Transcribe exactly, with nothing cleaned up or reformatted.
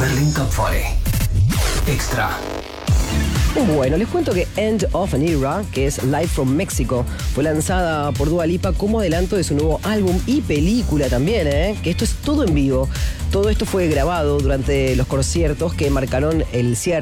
Berlín Top cuarenta. Extra. Bueno, les cuento que End of an Era, que es Live from Mexico, fue lanzada por Dua Lipa como adelanto de su nuevo álbum y película también, ¿eh? Que esto es todo en vivo. Todo esto fue grabado durante los conciertos que marcaron el cierre